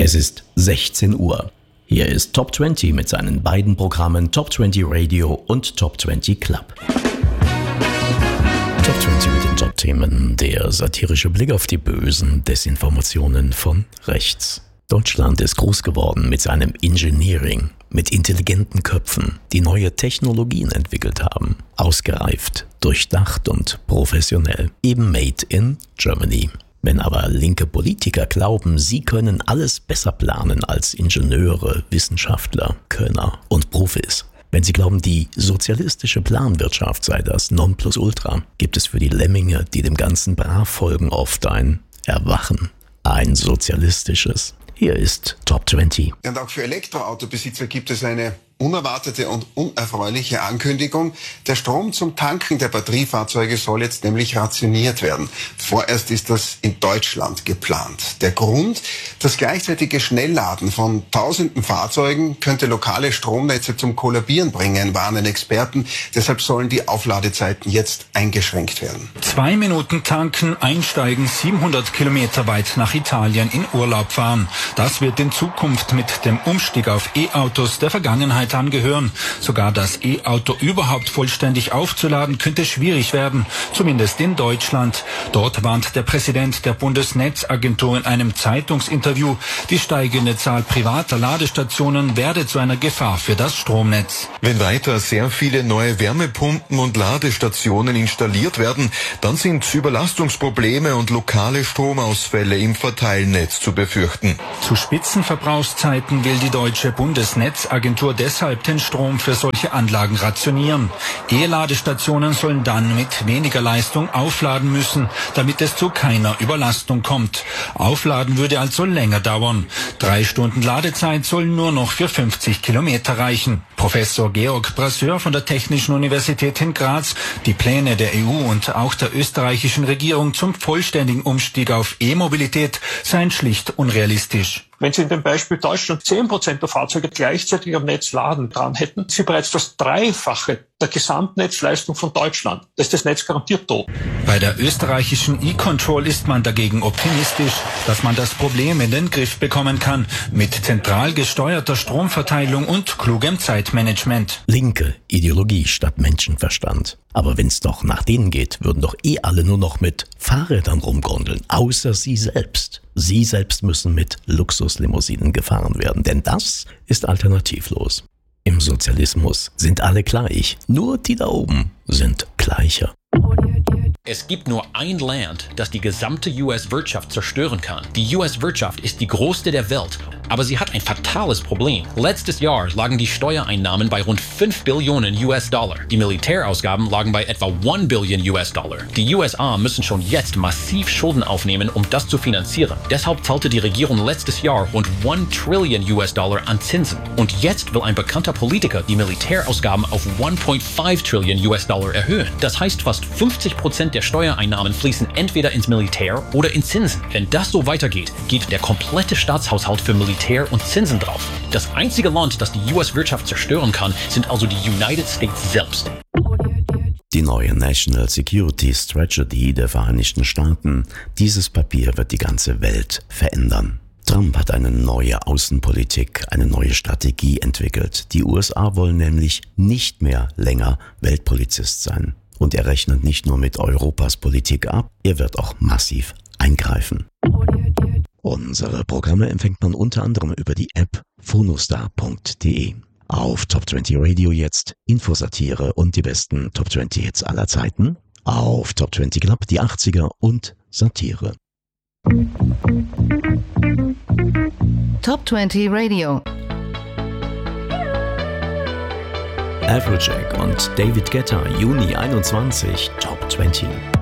Es ist 16 Uhr. Hier ist Top 20 mit seinen beiden Programmen Top 20 Radio und Top 20 Club. Top 20 mit den Top-Themen, der satirische Blick auf die bösen Desinformationen von rechts. Deutschland ist groß geworden mit seinem Engineering, mit intelligenten Köpfen, die neue Technologien entwickelt haben. Ausgereift, durchdacht und professionell. Eben made in Germany. Wenn aber linke Politiker glauben, sie können alles besser planen als Ingenieure, Wissenschaftler, Könner und Profis. Wenn sie glauben, die sozialistische Planwirtschaft sei das Nonplusultra, gibt es für die Lemminge, die dem Ganzen brav folgen, oft ein Erwachen. Ein sozialistisches. Hier ist Top 20. Und auch für Elektroautobesitzer gibt es eine unerwartete und unerfreuliche Ankündigung. Der Strom zum Tanken der Batteriefahrzeuge soll jetzt nämlich rationiert werden. Vorerst ist das in Deutschland geplant. Der Grund, das gleichzeitige Schnellladen von tausenden Fahrzeugen könnte lokale Stromnetze zum Kollabieren bringen, warnen Experten. Deshalb sollen die Aufladezeiten jetzt eingeschränkt werden. 2 Minuten tanken, einsteigen, 700 Kilometer weit nach Italien in Urlaub fahren. Das wird in Zukunft mit dem Umstieg auf E-Autos der Vergangenheit angehören. Sogar das E-Auto überhaupt vollständig aufzuladen, könnte schwierig werden, zumindest in Deutschland. Dort warnt der Präsident der Bundesnetzagentur in einem Zeitungsinterview, die steigende Zahl privater Ladestationen werde zu einer Gefahr für das Stromnetz. Wenn weiter sehr viele neue Wärmepumpen und Ladestationen installiert werden, dann sind Überlastungsprobleme und lokale Stromausfälle im Verteilnetz zu befürchten. Zu Spitzenverbrauchszeiten will die deutsche Bundesnetzagentur deshalb den Strom für solche Anlagen rationieren. E-Ladestationen sollen dann mit weniger Leistung aufladen müssen, damit es zu keiner Überlastung kommt. Aufladen würde also länger dauern. 3 Stunden Ladezeit sollen nur noch für 50 Kilometer reichen. Professor Georg Brasseur von der Technischen Universität in Graz, die Pläne der EU und auch der österreichischen Regierung zum vollständigen Umstieg auf E-Mobilität seien schlicht unrealistisch. Wenn Sie in dem Beispiel Deutschland 10% der Fahrzeuge gleichzeitig am Netz laden dran hätten, Sie bereits das Dreifache der Gesamtnetzleistung von Deutschland. Das ist das Netz garantiert tot. Bei der österreichischen E-Control ist man dagegen optimistisch, dass man das Problem in den Griff bekommen kann, mit zentral gesteuerter Stromverteilung und klugem Zeitmanagement. Linke Ideologie statt Menschenverstand. Aber wenn's doch nach denen geht, würden doch alle nur noch mit Fahrrädern rumgondeln, außer sie selbst. Sie selbst müssen mit Luxuslimousinen gefahren werden, denn das ist alternativlos. Im Sozialismus sind alle gleich, nur die da oben sind gleicher. Es gibt nur ein Land, das die gesamte US-Wirtschaft zerstören kann. Die US-Wirtschaft ist die größte der Welt, aber sie hat ein fatales Problem. Letztes Jahr lagen die Steuereinnahmen bei rund 5 Billionen US-Dollar. Die Militärausgaben lagen bei etwa 1 Billion US-Dollar. Die USA müssen schon jetzt massiv Schulden aufnehmen, um das zu finanzieren. Deshalb zahlte die Regierung letztes Jahr rund 1 Trillion US-Dollar an Zinsen. Und jetzt will ein bekannter Politiker die Militärausgaben auf 1,5 Trillion US-Dollar erhöhen. Das heißt, fast 50% der Steuereinnahmen fließen entweder ins Militär oder in Zinsen. Wenn das so weitergeht, geht der komplette Staatshaushalt für Militär und Zinsen drauf. Das einzige Land, das die US-Wirtschaft zerstören kann, sind also die United States selbst. Die neue National Security Strategy der Vereinigten Staaten. Dieses Papier wird die ganze Welt verändern. Trump hat eine neue Außenpolitik, eine neue Strategie entwickelt. Die USA wollen nämlich nicht mehr länger Weltpolizist sein. Und er rechnet nicht nur mit Europas Politik ab, er wird auch massiv eingreifen. Unsere Programme empfängt man unter anderem über die App phonostar.de. Auf Top 20 Radio jetzt Infosatire und die besten Top 20 Hits aller Zeiten. Auf Top 20 Club die 80er und Satire. Top 20 Radio. Afrojack und David Guetta, Juni 21, Top 20.